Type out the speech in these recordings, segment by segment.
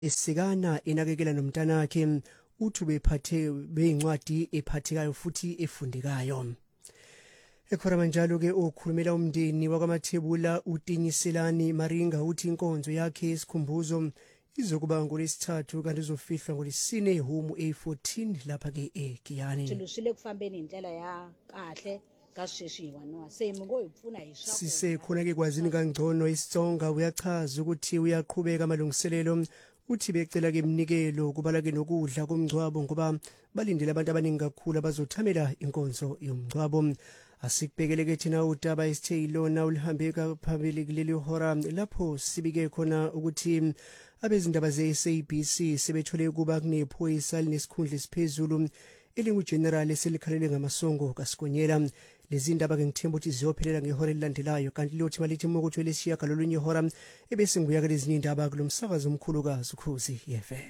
esikana enakekela nomntanakhe uthi bephathe beyincwadi ephathekayo futhi efundekayo. Ekhona njalo ke okhulumela umndeni wakwaMathebula uTinyiselani Maringa uthi inkonzo yakhe isikhumbuzo izokuba ngolesithathu kanti izofihlwa ngolesine home A14 lapha ke eGiyani. Silusile kufambeni indlela ya kahle kasisheshiwa no semuko yifuna ishaka. Sisekhona ke kwazini kangcono isitsonga uyachaza ukuthi uyaqhubeka amalungiselelo uthi becela ke imnikelo kubala ke nokudla komngcwabo ngoba balindele abantu abaningi kakhulu abazothamela inkonzo yomngcwabo. Asikubhekeleke thina udaba isithe ilona ulihambe phambili kuleli hora lapho sibike khona ukuthi abezindaba ze-SABC sebethole kuba kunephoyisa linesikhundla esiphezulu elingugeneral eselikhalele ngamasongo kaSikonyela. Lezi ndaba ke ngithemba ukuthi ziyophelela ngehora elilandelayo kanti liyothi malithi ukuthi leshiya kalolunye ihora ebese nguya ke lezinye indaba kulomsakazo omkhulukazi Ukhozi FM.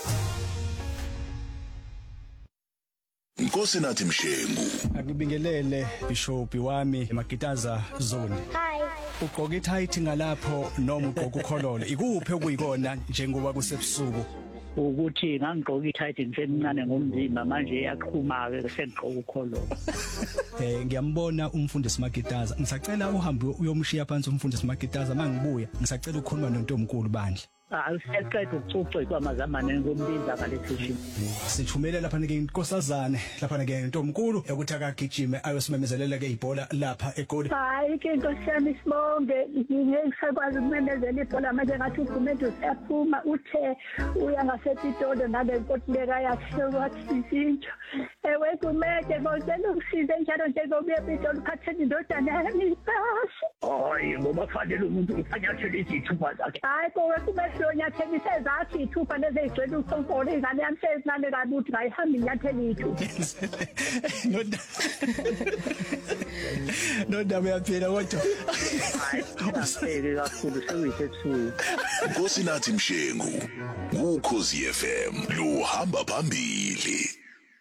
Nkosi nathi Mshengu. Akubingelele Bishop wami Magitaza Zone. Hi. Ugqoka ithayithi ngalapho noma ugqoka ukhololo. Ikuphi okuyikona njengoba kusebusuku? Ukuthi ngangigqoka ithayithi ngisemncane ngomzimba manje iyaqhuma ke sengigqoka ukhololo. Ngiyambona umfundisi Magitaza. Ngisacela uhambe uyomshiya phansi umfundisi Magitaza mangibuya. Ngisacela ukukhuluma noNtomkhulu bandla. Asiqeda ukucucwa kwamazamane ngombinza ngalethi. Sithumele lapha ke inkosazane lapha ke Ntomkhulu ukuthi akagijime ayosimemezelela ke ibhola lapha eGoli. Hayi ke Nkosiyami sibonge ngisakwazi ukumemezela ibhola manje ngathi uGumede uyaphuma uthe uya ngasePitoli ngabe inkontileka yakhe wathi izinto. Ewe Gumede ngicela ukusiza njalo njengoba ePitoli ukhatheni indodana yami basi. Hayi ngoba fanele umuntu ufanyathele izithupha zakhe. Hayi Gumede nyathela isezathi ithupha lezi egcwele usonkolo ingane yami sezinane kabuthi ngayihamba inyathela ithu. Nodaba yaphela kodwa. Hayi asiphele kakhulu sewuyithethu. Nkosi nathi Mshengu. Ukhozi FM luhamba phambili.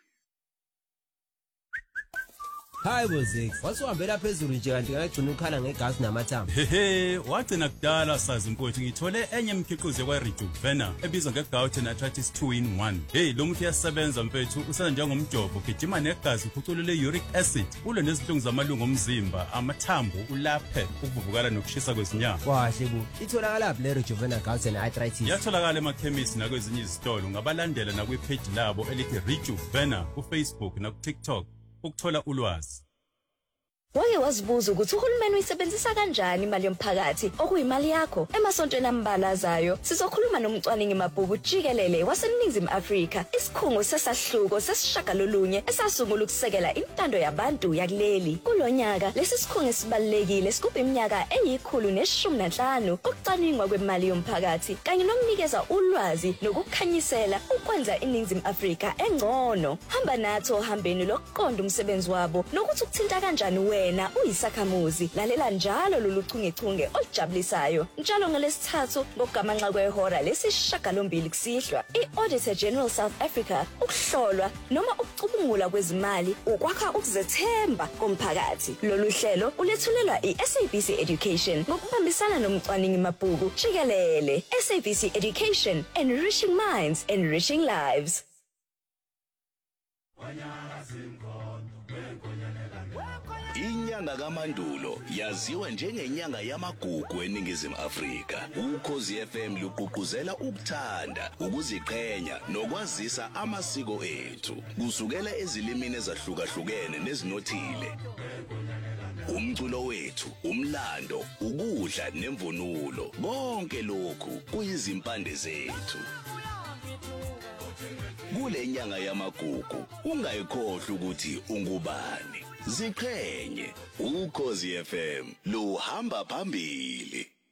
Hayi boze, wasuhambela phezulu nje kanti ngagcina ukhala ngegas namathambo. Hehe, wagcina kudala sazi mfowethu ngithole enye imikhiqizo yakwa Rejuvener ebizwa ngeGout Arthritis 2-in-1. Hey, lo muthi uyasebenza mfowethu, usana njengomjovo, gijima negazi uphuculule uric acid, ulwe nezinhlungu zamalungu omzimba, amathambo, ulaphe ukuvuvukala nokushisa kwezinyama. Kahle ku. Itholakala lapha le Rejuvener Gout Arthritis. Yatholakala emakhemisi nakwezinye izitolo, ngabalandela nakwi-page labo elithi Rejuvener kuFacebook nakuTikTok. Ukuthola ulwazi. Wake wazibuza ukuthi uhulumeni uyisebenzisa kanjani imali yomphakathi okuyimali yakho emasontweni ambalazayo. Sizokhuluma nomcwaningi mabhuku jikelele waseNingizimu Afrika, isikhungo sesahluko sesishagalolunye esasungula ukusekela intando yabantu yakuleli. Kulonyaka lesi sikhungo sibalekile sikupha iminyaka eyi115 ukucwaningwa kwemali yomphakathi kanye nokunikeza ulwazi nokukhanyisela ukwenza iNingizimu Afrika engcono. Hamba natho hambeni lokuqonda umsebenzi wabo nokuthi ukuthinta kanjani wena uyisakhamuzi. Lalela njalo lolu chungechunge olujabulisayo njalo ngelesithathu ngokugamanxa kwehora lesishagalombili kusihlwa. I-Auditor General South Africa, ukuhlolwa noma ukucubungula kwezimali, ukwakha ukuzethemba komphakathi. Lolu hlelo ulethulelwa iSABC Education ngokubambisana nomcwaningi mabhuku jikelele. SABC Education, enriching minds, enriching lives. Inyanga kaMandulo yaziwa njengenyanga yamagugu eNingizimu Afrika. Ukhozi FM luqhuquzela ukuthanda, ukuziqhenya nokwazisa amasiko ethu kusukela ezilimini ezahlukahlukene nezinothile. Umculo wethu, umlando, ukudla nemvunulo, konke lokhu kuyizimpande zethu. Kule nyanga yamagugu ungayikhohlwa ukuthi ungubani. Ziqhenye, Ukhozi FM luhamba phambili.